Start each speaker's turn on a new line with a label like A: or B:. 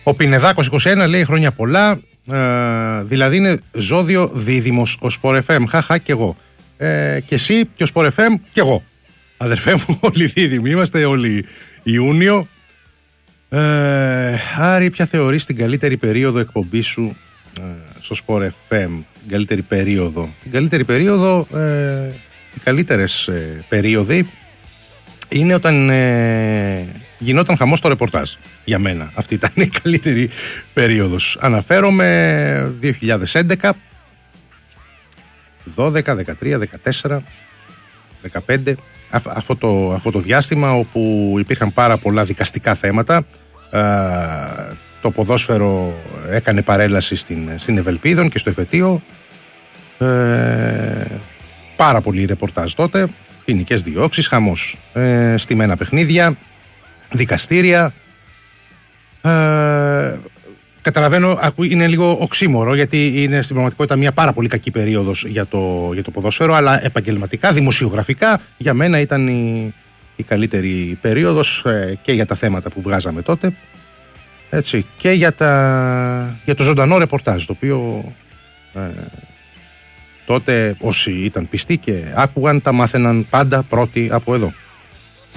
A: Ο Πινεδάκος 21 λέει χρόνια πολλά. Δηλαδή είναι ζώδιο δίδυμος ο Sport FM. Χαχα κι εγώ. Και εσύ και ο Sport FM κι εγώ. Αδερφέ μου, όλοι δίδυμοι είμαστε, όλοι Ιούνιο. Άρη, ποια θεωρείς την καλύτερη περίοδο εκπομπής σου στο Sport FM? Την καλύτερη περίοδο. Την καλύτερη περίοδο, οι καλύτερες περίοδοι είναι όταν γινόταν χαμός στο ρεπορτάζ. Για μένα αυτή ήταν η καλύτερη περίοδος. Αναφέρομαι 2011, 12, 13, 14, 15, αυτό το διάστημα όπου υπήρχαν πάρα πολλά δικαστικά θέματα. Το ποδόσφαιρο έκανε παρέλαση στην Ευελπίδων και στο εφετείο. Πάρα πολύ ρεπορτάζ τότε, ποινικές διώξεις, χαμός, στημένα παιχνίδια, δικαστήρια. Καταλαβαίνω, είναι λίγο οξύμορο, γιατί είναι στην πραγματικότητα μια πάρα πολύ κακή περίοδος για το ποδόσφαιρο, αλλά επαγγελματικά, δημοσιογραφικά, για μένα ήταν η καλύτερη περίοδος και για τα θέματα που βγάζαμε τότε, έτσι, και για το ζωντανό ρεπορτάζ, το οποίο τότε όσοι ήταν πιστοί και άκουγαν τα μάθαιναν πάντα πρώτοι από εδώ.